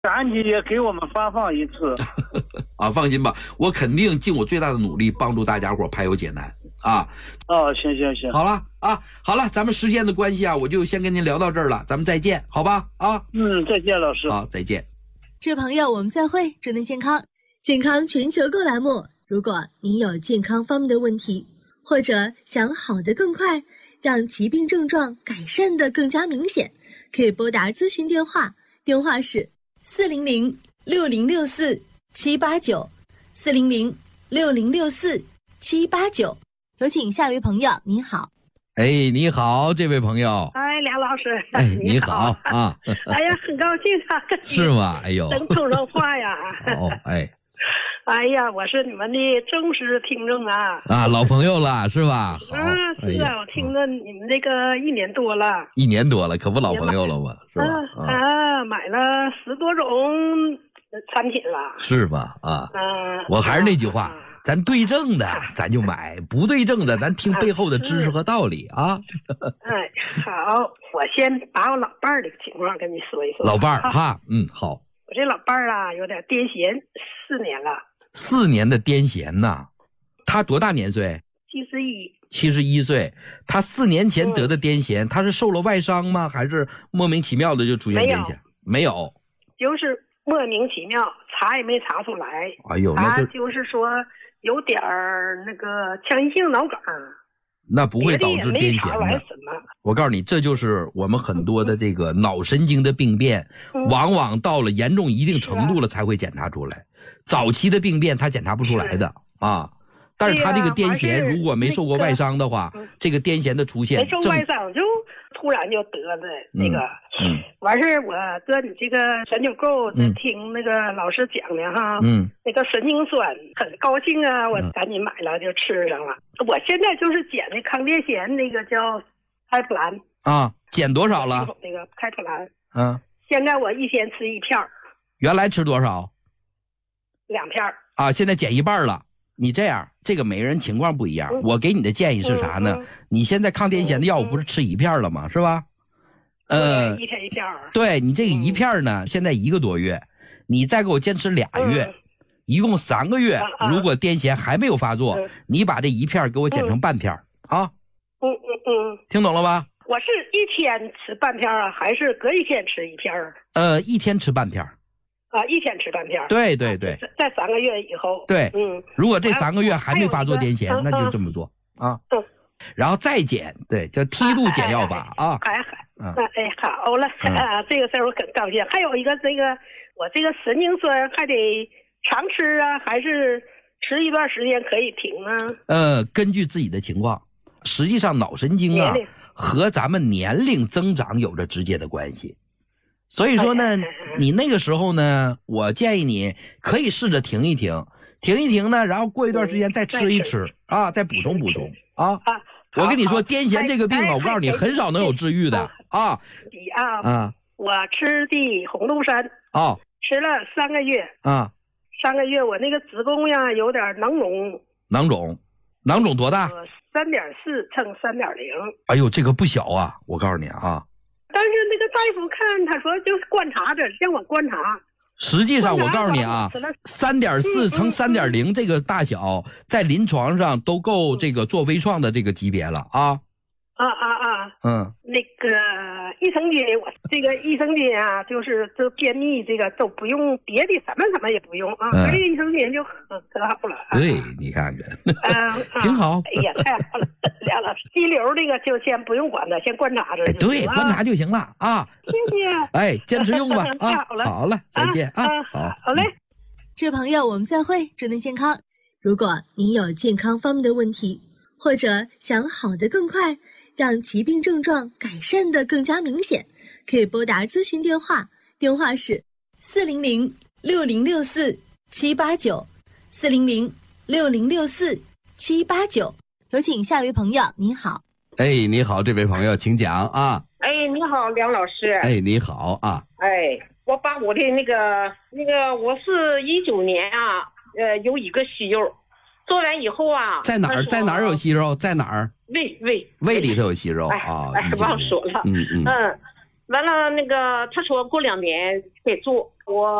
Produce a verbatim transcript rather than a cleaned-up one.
赶紧也给我们发放一次啊，放心吧，我肯定尽我最大的努力帮助大家伙排忧解难啊。 哦，行行行， 好了啊，好了，咱们时间的关系啊，我就先跟您聊到这儿了，咱们再见，好吧？啊， 嗯，再见，老师。 好，再见。 这朋友，我们再会，祝您健康。健康全球购栏目，如果您有健康方面的问题，或者想好得更快，让疾病症状改善得更加明显，可以拨打咨询电话，电话是四零零六零六四七八九，四零零六零六四七八九。有请下一位朋友，你好。 哎，你好，这位朋友。 哎，梁老师。 哎，你好啊。 哎呀，很高兴啊。 是吗？哎呦。 能通上话呀。 好，哎。 哎呀，我是你们的忠实听众啊。 啊，老朋友了，是吧？ 啊，是啊，我听了你们这个一年多了。 一年多了，可不老朋友了吗？是吧？ 啊，买了十多种产品了。 是吧？啊。 嗯。 我还是那句话。咱对症的咱就买，不对症的咱听背后的知识和道理啊。 哎，好，我先把我老伴儿的情况跟你说一说。 老伴儿哈，嗯，好。 我这老伴儿啊，有点癫痫，四年了。 四年的癫痫呐，他多大年岁？ 七十一。 七十一岁，他四年前得的癫痫，嗯、他是受了外伤吗？还是莫名其妙的就出现癫痫？没有， 就是莫名其妙，查也没查出来。 哎呦，那就他就是说。有点儿那个腔隙性脑梗， 那不会导致癫痫的。我告诉你，这就是我们很多的这个脑神经的病变，嗯、往往到了严重一定程度了才会检查出来。早期的病变他检查不出来的啊。但是他这个癫痫如果没受过外伤的话， 那个、 这个癫痫的出现， 没受外伤就突然就得了那个。 嗯。嗯完事我搁你这个全球购听那个老师讲的哈， 嗯， 那个神经酸很高兴啊，我赶紧买了就吃上了。嗯、我现在就是捡的抗癫痫那个叫开普兰啊，减多少了？ 那个开普兰， 嗯， 现在我一天吃一片， 原来吃多少？ 两片啊，现在减一半了。你这样，这个每个人情况不一样，嗯、我给你的建议是啥呢？嗯嗯、你现在抗癫痫的药物不是吃一片了吗？是吧？ 呃，一天一片。 对，你这个一片呢，嗯、现在一个多月，你再给我坚持俩月，嗯、一共三个月。啊、如果癫痫还没有发作，嗯、你把这一片给我剪成半片、嗯、啊。 嗯嗯嗯， 听懂了吧？ 我是一天吃半片啊，还是隔一天吃一片？ 呃，一天吃半片。 啊，一天吃半片。 对对对， 在三个月以后。 对， 嗯， 如果这三个月还没发作癫痫，那就这么做啊。 嗯。 然后再减，对，叫梯度减药法啊。 哎哎，哎，好了，啊，这个事儿我很高兴。还有一个，这个我这个神经酸还得常吃啊，还是吃一段时间可以停呢？ 呃，根据自己的情况，实际上脑神经啊和咱们年龄增长有着直接的关系。所以说呢，你那个时候呢，我建议你可以试着停一停，停一停呢，然后过一段时间再吃一吃啊，再补充补充啊。我跟你说，癫痫这个病啊，我告诉你，很少能有治愈的啊。 啊啊！我吃的红豆杉啊， 吃了三个月啊。 三个月我那个子宫呀有点囊肿。 囊肿，囊肿多大？ 三点四乘三点零。 哎呦，这个不小啊！我告诉你啊。 但是那个大夫看他说就是观察着，让我观察。 实际上我告诉你啊，三点四乘三点零这个大小，在临床上都够这个做微创的这个级别了啊。 啊啊啊！ 嗯， 那个益生菌，我这个益生菌啊，就是这便秘这个都不用别的，什么什么也不用啊，这个益生菌就可可好了。 对，你看看， 嗯， 挺好。 哎呀，太好了，梁老师，肌瘤这个就先不用管它，先观察着。 哎，对，观察就行了啊。 谢谢。 哎，坚持用吧啊。好了， 好了，再见啊。 好，好嘞。 这位朋友，我们再会，祝您健康。如果您有健康方面的问题，或者想好得更快，让疾病症状改善得更加明显，可以拨打咨询电话，电话是四零零六零六四七八九，四零零六零六四七八九。有请下一位朋友，你好。 哎，你好，这位朋友，请讲啊。 哎，你好，梁老师。 哎，你好啊。 哎，我把我的那个那个，我是一九年啊，呃，有一个息肉。做完以后啊， 在哪儿？在哪儿有息肉？在哪儿？ 胃胃胃里头有息肉哎啊！ 哎，忘说了。 嗯嗯嗯， 完了那个他说过两年可以做，我